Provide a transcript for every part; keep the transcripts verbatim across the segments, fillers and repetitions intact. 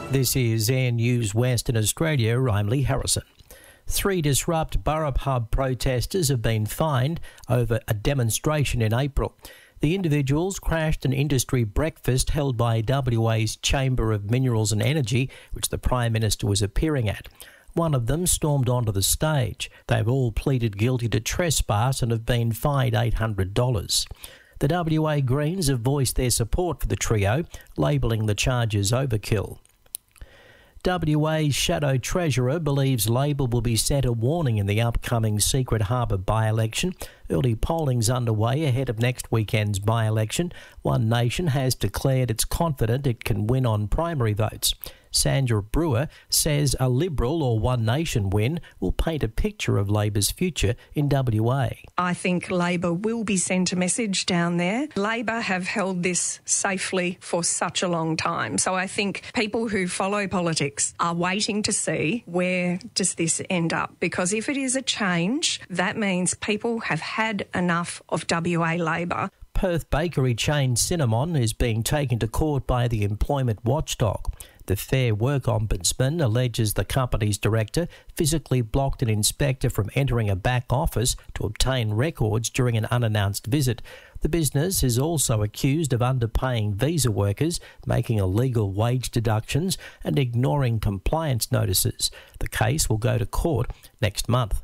This is Air News Western Australia. I'm Lee Harrison. Three Disrupt Burrup Hub protesters have been fined over a demonstration in April. The individuals crashed an industry breakfast held by W A's Chamber of Minerals and Energy, which the Prime Minister was appearing at. One of them stormed onto the stage. They've all pleaded guilty to trespass and have been fined eight hundred dollars. The W A Greens have voiced their support for the trio, labelling the charges overkill. W A's Shadow Treasurer believes Labor will be sent a warning in the upcoming Secret Harbour by-election. Early polling's underway ahead of next weekend's by-election. One Nation has declared it's confident it can win on primary votes. Sandra Brewer says a Liberal or One Nation win will paint a picture of Labor's future in W A. I think Labor will be sent a message down there. Labor have held this safely for such a long time. So I think people who follow politics are waiting to see where does this end up. Because if it is a change, that means people have had enough of W A Labor. Perth bakery chain Cinnamon is being taken to court by the employment watchdog. The Fair Work Ombudsman alleges the company's director physically blocked an inspector from entering a back office to obtain records during an unannounced visit. The business is also accused of underpaying visa workers, making illegal wage deductions and ignoring compliance notices. The case will go to court next month.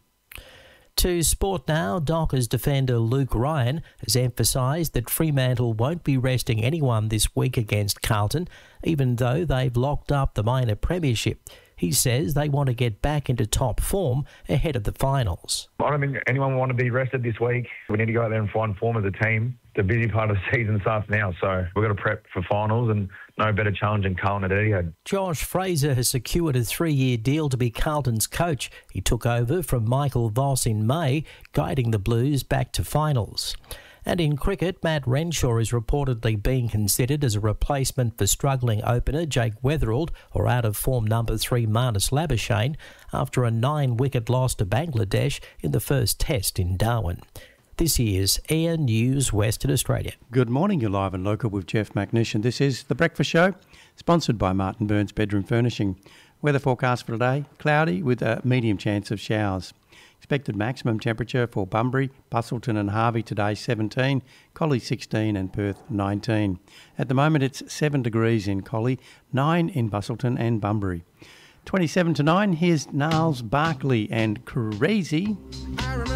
To sport now, Dockers defender Luke Ryan has emphasised that Fremantle won't be resting anyone this week against Carlton, even though they've locked up the minor premiership. He says they want to get back into top form ahead of the finals. I don't think anyone will want to be rested this week. We need to go out there and find form as a team. The busy part of the season starts now, so we've got to prep for finals, and no better challenge than Carlton at Etihad. Josh Fraser has secured a three-year deal to be Carlton's coach. He took over from Michael Voss in May, guiding the Blues back to finals. And in cricket, Matt Renshaw is reportedly being considered as a replacement for struggling opener Jake Weatherald or out-of-form number three Marnus Labuschagne after a nine-wicket loss to Bangladesh in the first test in Darwin. This is Air News Western Australia. Good morning, you're live and local with Jeff McNish. This is The Breakfast Show, sponsored by Martin Burns Bedroom Furnishing. Weather forecast for today, cloudy with a medium chance of showers. Expected maximum temperature for Bunbury, Busselton and Harvey today seventeen, Collie sixteen and Perth nineteen. At the moment it's seven degrees in Collie, nine in Busselton and Bunbury. twenty-seven to nine, here's Niles Barkley and Crazy.